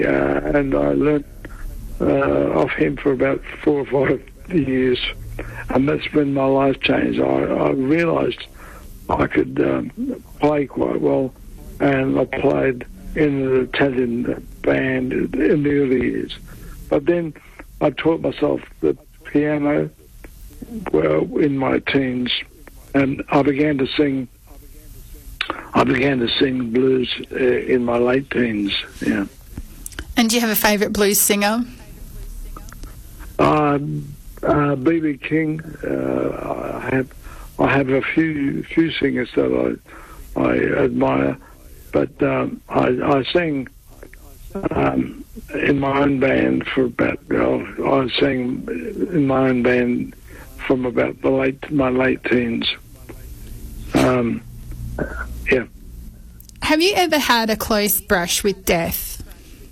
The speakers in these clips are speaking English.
and I learnt off him for about 4 or 5 years, and that's when my life changed. I realised I could play quite well, and I played in an Italian band in the early years. But then I taught myself the piano in my teens, and I began to sing blues in my late teens. Yeah. And do you have a favourite blues singer? B.B. King. I have a few singers that I admire, but I sang in my own band for about. I sang in my own band from about my late teens. Yeah. Have you ever had a close brush with death?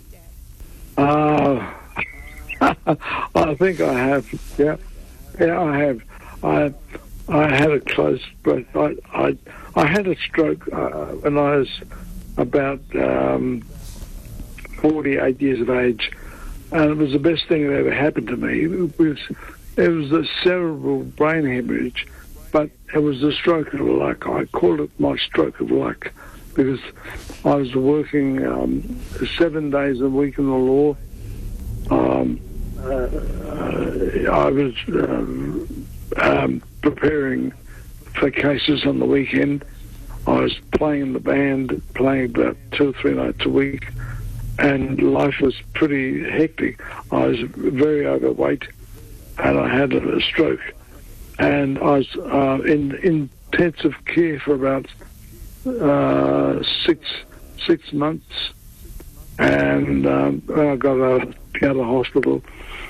I think I have. Yeah, I have. I had a close brush. I had a stroke when I was about 48 years of age, and it was the best thing that ever happened to me. It was a cerebral brain hemorrhage, but it was a stroke of luck. I called it my stroke of luck because I was working 7 days a week in the law. I was preparing for cases on the weekend. I was playing in the band, playing about 2 or 3 nights a week, and life was pretty hectic. I was very overweight, and I had a stroke. And I was in intensive care for about 6 months, and when I got out of the hospital,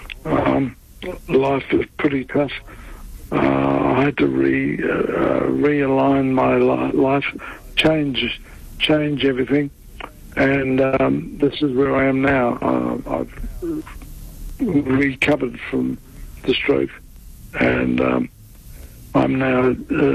life was pretty tough. I had to realign my life, change everything, and this is where I am now. I've recovered from the stroke, and I'm now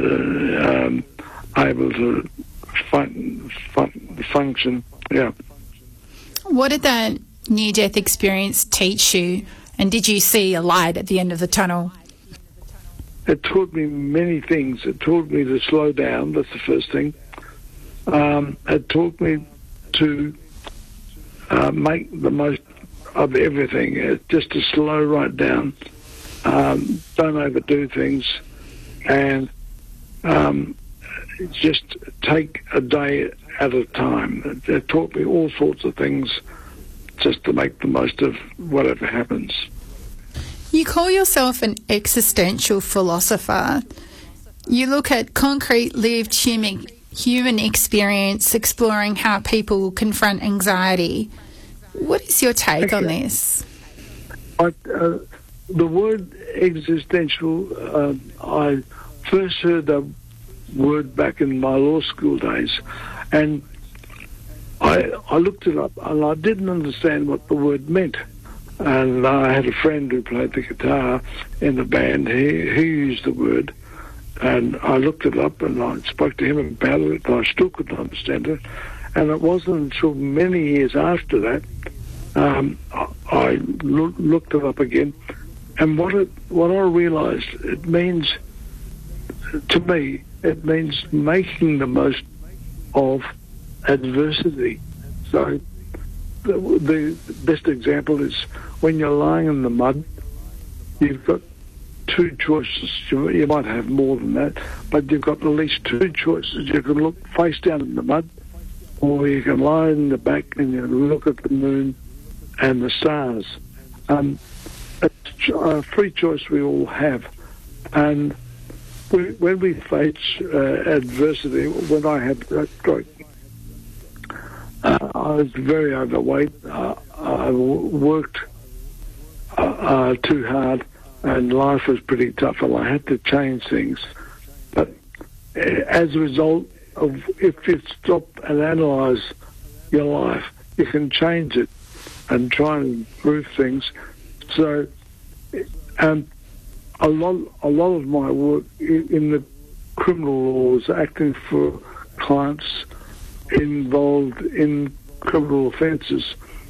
able to function. Yeah. What did that near-death experience teach you, and did you see a light at the end of the tunnel? It taught me many things. It taught me to slow down. That's the first thing. It taught me to make the most of everything, just to slow right down. Don't overdo things, and just take a day at a time. It taught me all sorts of things just to make the most of whatever happens. You call yourself an existential philosopher. You look at concrete lived human experience, exploring how people confront anxiety. What is your take on this? The word existential, I first heard the word back in my law school days, and I looked it up, and I didn't understand what the word meant. And I had a friend who played the guitar in the band. He used the word, and I looked it up, and I spoke to him about it, and I still couldn't understand it. And it wasn't until many years after that I looked it up again, and what I realised, it means, to me, it means making the most of adversity. So the best example is when you're lying in the mud, you've got 2 choices. You might have more than that, but you've got at least 2 choices. You can look face down in the mud, or you can lie in the back and you look at the moon and the stars. It's a free choice we all have. And when we face adversity, when I had that stroke, I was very overweight. I worked too hard, and life was pretty tough, and I had to change things. But as a result of, if you stop and analyse your life, you can change it and try and improve things. So, a lot of my work in the criminal laws, acting for clients involved in criminal offences,